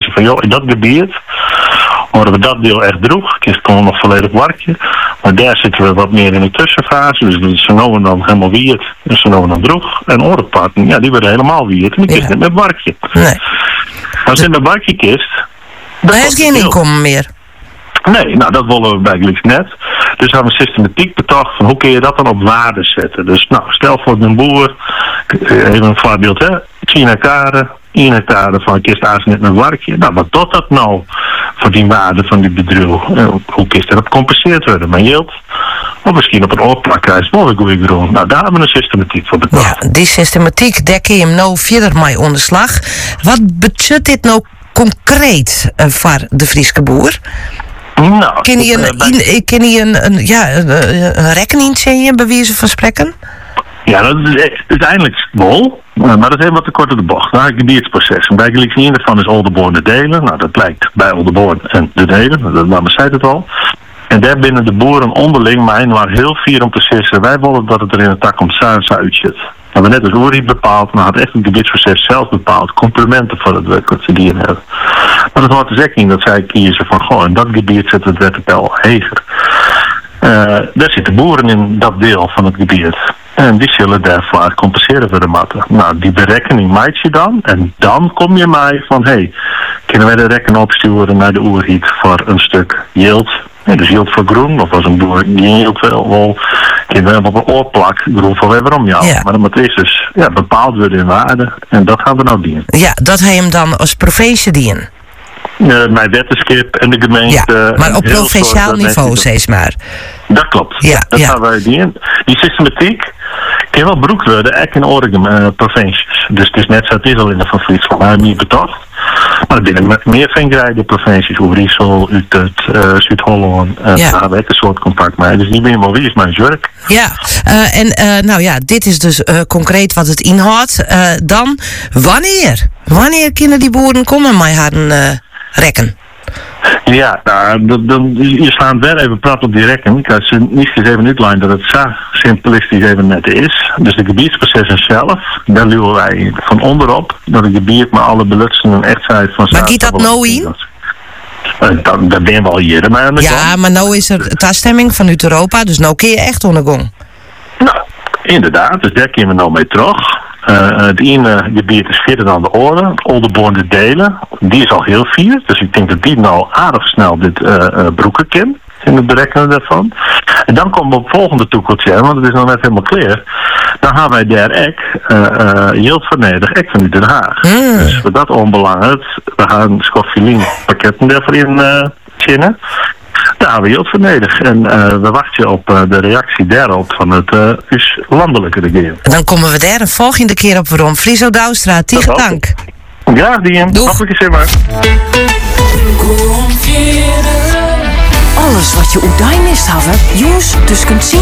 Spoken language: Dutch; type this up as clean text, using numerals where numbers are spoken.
ze van, joh, in dat gebied worden we dat deel echt droeg. Het is gewoon nog volledig warkje. Maar daar zitten we wat meer in de tussenfase. Dus dat is zo nou en dan helemaal wierd. En zo nou en dan droeg. En andere parten, ja, die werden helemaal wierd. En die kist niet met warkje. Nee. Als in de warkje kist... Maar hij heeft geen inkomen meer. Nee, nou dat willen we bij Gleeks net. Dus hebben we systematiek bedacht van hoe kun je dat dan op waarde zetten. Dus nou, stel voor een boer, even een voorbeeld hè, 10 hectare, 1 hectare van kist aansnit met warkje. Nou, wat doet dat nou voor die waarde van die bedrijf? Hoe kist dat gecompenseerd worden? Maar yield? Of misschien op een oorplakhuis, nog een goede grond. Nou, daar hebben we een systematiek voor bedacht. Ja, die systematiek, daar kun je hem nou verder mee aan de slag. Wat betekent dit nou concreet voor de Friese boer? Nou, Ken je een rekening zien, bij wijze van spreken? Ja, dat is uiteindelijk wel, maar dat is helemaal te kort op de bocht. Nou, het gebiedsproces. En bij Gleeks een daarvan is Oldenborn de Delen. Nou, dat lijkt bij Oldenborn en de Delen, dat zei het al. En daar binnen de boeren onderling, maar waar heel fier om te zeggen, wij willen dat het er in de tak om zuid uitzit. Dat we net als Oeri bepaald, maar had echt het gebiedsproces zelf bepaald. Complimenten voor het werk wat ze die hebben. Maar dat hoort dus echt niet dat zij kiezen van, goh, in dat gebied zit het wettenpel heger. Daar zitten boeren in dat deel van het gebied. En die zullen daarvoor compenseren voor de matten. Nou, die berekening maak je dan. En dan kom je mij van, kunnen wij de rekken opsturen naar de Oerhiet voor een stuk yield. Ja, dus yield voor groen, of als een boer die yield wel kunnen we op een oorplak groen voor waarom jou. Ja. Maar dat is dus bepaald worden in waarde. En dat gaan we nou dienen. Ja, dat hij hem dan als provincie dienen. Mijn wetenschap en de gemeente. Ja, maar op provinciaal niveau steeds maar. Dat klopt. Ja, dat gaan wij dienen. Die systematiek kan wel broek worden, echt in andere provincies. Dus het is net zo, het is al in de Van Friesland, maar niet betocht. Maar er binnen meer veengrijde provincies, Oerisel, Utrecht, Zuid-Holland, daar werkt een soort contact mee. Dus niet meer maar wie is mijn werk. Ja, dit is dus concreet wat het inhoudt. Dan, wanneer kunnen die boeren komen met haar rekken? Ja, nou, je slaat weer even prat op die rekken. Ik had ze niet eens even uitlijnen dat het zo simplistisch even net is. Dus de gebiedsprocessen zelf, daar luwen wij van onderop. Dat het gebied met alle belutsingen echt zijn van... Maar giet dat nou in? Dat ben je wel hier. Maar nou is er toestemming vanuit Europa, dus nou kun je echt ondergang. Nou, inderdaad, dus daar kunnen we nou mee terug. Het ene gebied is verder dan de Oren, Oldenborn de Delen. Die is al heel fier, dus ik denk dat die nou aardig snel dit broeken kent. In het berekenen daarvan. En dan komen we op het volgende toekomstje, want het is nog net helemaal clear. Dan gaan wij daar yield vernedig, echt vanuit Den Haag. Dus voor dat onbelangrijk, we gaan schoffielien pakketten daarvoor in zinnen. Daar hebben we yield vernedig. En we wachten op de reactie daarop van het landelijke regering. Dan komen we daar een volgende keer op waarom. Friso Douwstra, tegen dank. Graag dien. Hopelijk is maar. Alles wat je uit mist hebben, jongens, dus kunt zien.